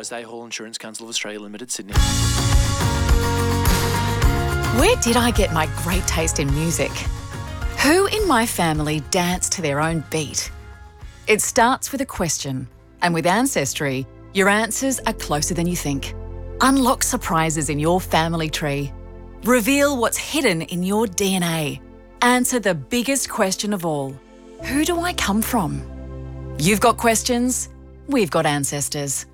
Drysday Hall Insurance Council of Australia Limited, Sydney. Where did I get my great taste in music? Who in my family dance to their own beat? It starts with a question, and with Ancestry, your answers are closer than you think. Unlock surprises in your family tree. Reveal what's hidden in your DNA. Answer the biggest question of all. Who do I come from? You've got questions, we've got ancestors.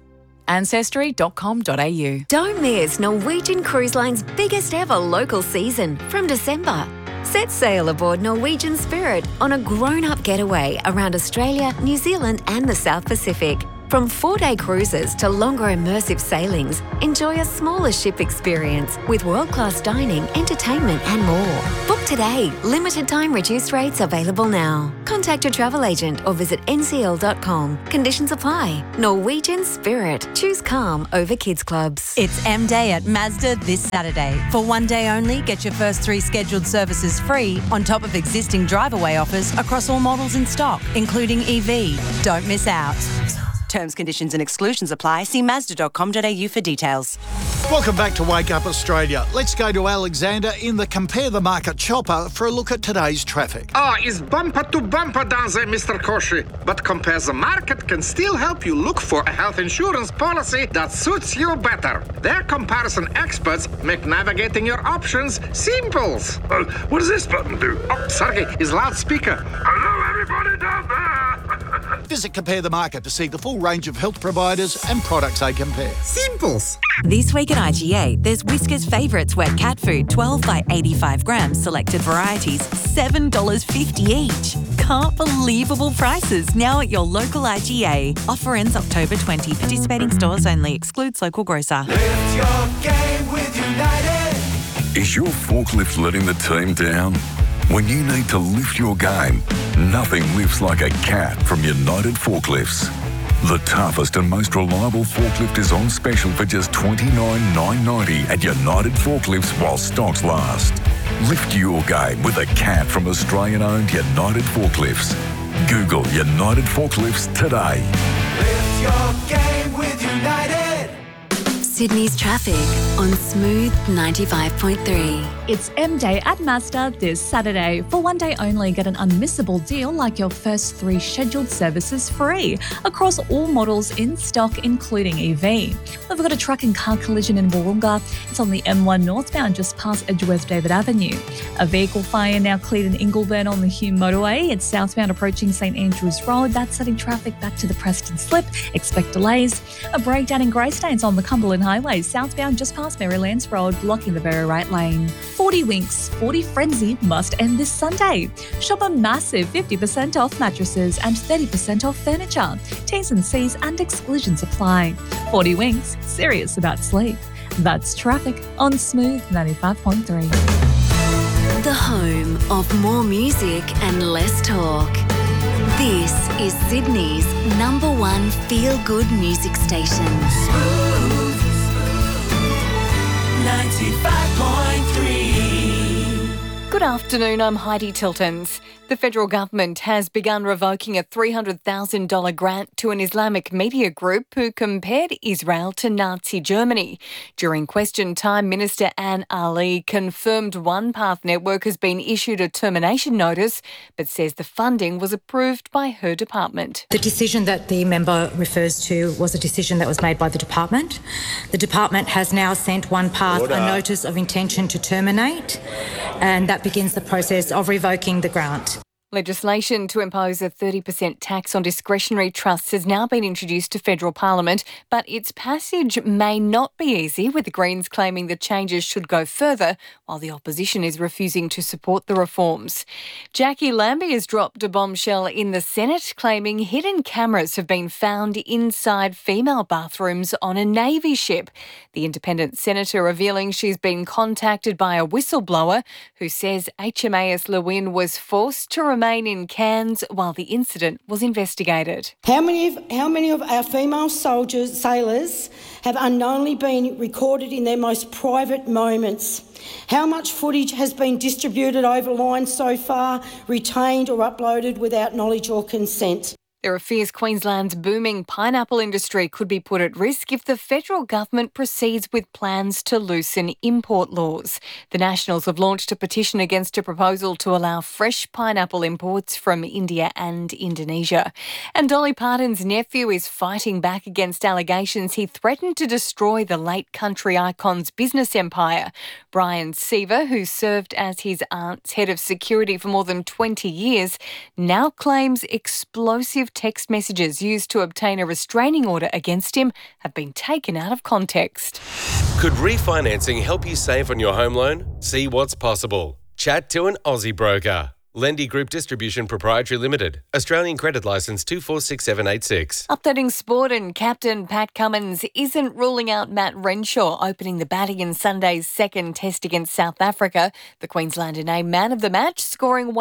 Ancestry.com.au. Don't miss Norwegian Cruise Line's biggest ever local season from December. Set sail aboard Norwegian Spirit on a grown-up getaway around Australia, New Zealand and the South Pacific. From 4-day cruises to longer immersive sailings, enjoy a smaller ship experience with world-class dining, entertainment and more. Book today. Limited time reduced rates available now. Contact your travel agent or visit ncl.com. Conditions apply. Norwegian Spirit. Choose calm over kids clubs. It's M-Day at Mazda this Saturday. For one day only, get your first 3 scheduled services free on top of existing drive-away offers across all models in stock, including EV. Don't miss out. Terms, conditions and exclusions apply. See Mazda.com.au for details. Welcome back to Wake Up Australia. Let's go to Alexander in the Compare the Market chopper for a look at today's traffic. It's bumper to bumper down there, Mr. Koshi. But Compare the Market can still help you look for a health insurance policy that suits you better. Their comparison experts make navigating your options simple. What does this button do? Oh, Sergey, his loudspeaker. Hello, everybody down there. Visit Compare the Market to see the full range of health providers and products they compare. Simples. This week at IGA, there's Whiskas Favourites wet cat food, 12 by 85 grams, selected varieties, $7.50 each. Can't believable prices now at your local IGA. Offer ends October 20. Participating stores only. Excludes local grocer. Lift your game with United. Is your forklift letting the team down? When you need to lift your game, nothing lifts like a cat from United Forklifts. The toughest and most reliable forklift is on special for just $29,990 at United Forklifts while stocks last. Lift your game with a cat from Australian-owned United Forklifts. Google United Forklifts today. Lift your game with United. Sydney's traffic on Smooth 95.3. It's M-Day at Mazda this Saturday. For one day only, get an unmissable deal like your first 3 scheduled services free across all models in stock, including EV. We've got a truck and car collision in Warunga. It's on the M1 northbound just past Edgeworth David Avenue. A vehicle fire now cleared in Ingleburn on the Hume motorway. It's southbound approaching St Andrews Road. That's setting traffic back to the Preston Slip. Expect delays. A breakdown in Greystanes on the Cumberland Highway, southbound just past Marylands Road, blocking the very right lane. 40 Winks, 40 Frenzy must end this Sunday. Shop a massive 50% off mattresses and 30% off furniture. T's and C's and exclusions apply. 40 Winks, serious about sleep. That's traffic on Smooth 95.3. The home of more music and less talk. This is Sydney's #1 feel-good music station. Smooth 95.3. Good afternoon, I'm Heidi Tiltons. The federal government has begun revoking a $300,000 grant to an Islamic media group who compared Israel to Nazi Germany. During question time, Minister Anne Ali confirmed One Path Network has been issued a termination notice, but says the funding was approved by her department. The decision that the member refers to was a decision that was made by the department. The department has now sent One Path a notice of intention to terminate, and that begins the process of revoking the grant. Legislation to impose a 30% tax on discretionary trusts has now been introduced to federal parliament, but its passage may not be easy, with the Greens claiming the changes should go further, while the opposition is refusing to support the reforms. Jackie Lambie has dropped a bombshell in the Senate, claiming hidden cameras have been found inside female bathrooms on a Navy ship. The independent senator revealing she's been contacted by a whistleblower who says HMAS Lewin was forced to remain in Cairns while the incident was investigated. How many of our female sailors have unknowingly been recorded in their most private moments? How much footage has been distributed over line so far, retained or uploaded without knowledge or consent? There are fears Queensland's booming pineapple industry could be put at risk if the federal government proceeds with plans to loosen import laws. The Nationals have launched a petition against a proposal to allow fresh pineapple imports from India and Indonesia. And Dolly Parton's nephew is fighting back against allegations he threatened to destroy the late country icon's business empire. Brian Seaver, who served as his aunt's head of security for more than 20 years, now claims explosive text messages used to obtain a restraining order against him have been taken out of context. Could refinancing help you save on your home loan? See what's possible. Chat to an Aussie broker. Lendy Group Distribution Proprietary Limited. Australian credit licence 246786. Updating sport, and captain Pat Cummins isn't ruling out Matt Renshaw opening the batting in Sunday's second test against South Africa. The Queenslander named man of the match, scoring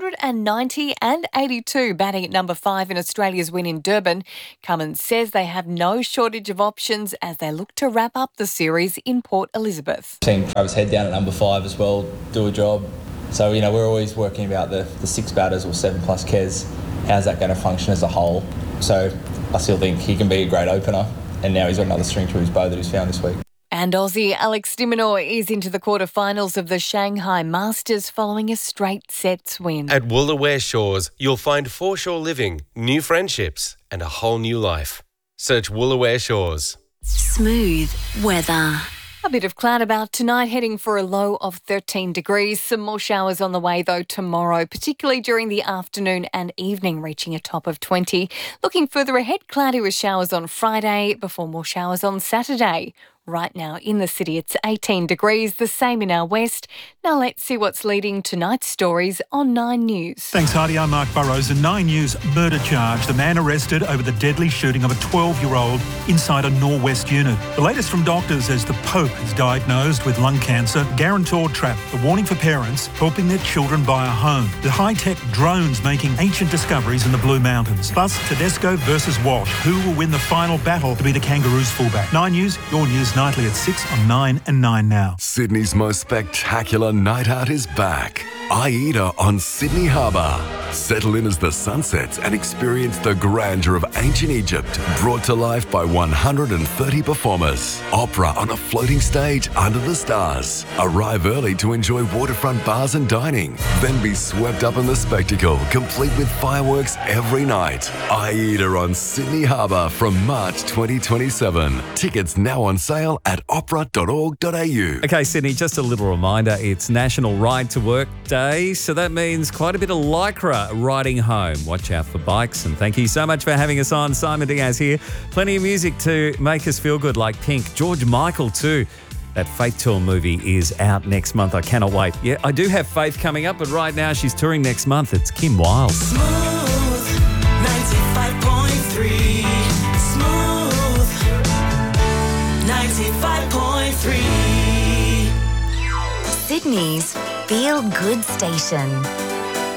190 and 82, batting at number 5 in Australia's win in Durban. Cummins says they have no shortage of options as they look to wrap up the series in Port Elizabeth. Seeing Travis head down at number 5 as well, do a job. So, we're always working about the 6 batters or 7+ Kes. How's that going to function as a whole? So I still think he can be a great opener, and now he's got another string to his bow that he's found this week. And Aussie Alex de Minaur is into the quarterfinals of the Shanghai Masters following a straight sets win. At Woolooware Shores, you'll find foreshore living, new friendships and a whole new life. Search Woolooware Shores. Smooth weather. A bit of cloud about tonight, heading for a low of 13 degrees. Some more showers on the way, though, tomorrow, particularly during the afternoon and evening, reaching a top of 20. Looking further ahead, cloudy with showers on Friday before more showers on Saturday. Right now in the city, it's 18 degrees, the same in our west. Now let's see what's leading tonight's stories on 9 News. Thanks, Heidi. I'm Mark Burrows. A 9 News murder charge. The man arrested over the deadly shooting of a 12-year-old inside a Norwest unit. The latest from doctors as the Pope is diagnosed with lung cancer. Guarantor trap, a warning for parents helping their children buy a home. The high-tech drones making ancient discoveries in the Blue Mountains. Plus, Tedesco versus Walsh. Who will win the final battle to be the Kangaroos fullback? 9 News, your news nightly at 6 on 9 and 9 now. Sydney's most spectacular night out is back. AIDA on Sydney Harbour. Settle in as the sun sets and experience the grandeur of ancient Egypt, brought to life by 130 performers. Opera on a floating stage under the stars. Arrive early to enjoy waterfront bars and dining. Then be swept up in the spectacle, complete with fireworks every night. AIDA on Sydney Harbour from March 2027. Tickets now on sale at opera.org.au. Okay, Sydney, just a little reminder, it's National Ride to Work Day, so that means quite a bit of Lycra riding home. Watch out for bikes, and thank you so much for having us on. Simon Diaz here. Plenty of music to make us feel good, like Pink. George Michael too. That Faith Tour movie is out next month. I cannot wait. Yeah, I do have Faith coming up, but right now she's touring next month. It's Kim Wilde. Smooth 95.3. Smooth 95.3. Sydney's Feel Good Station.